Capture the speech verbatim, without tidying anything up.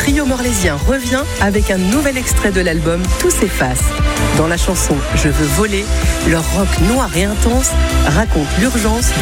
trio morlaisien revient avec un nouvel extrait de l'album Tout s'efface. Dans la chanson Je veux voler, leur rock noir et intense raconte l'urgence du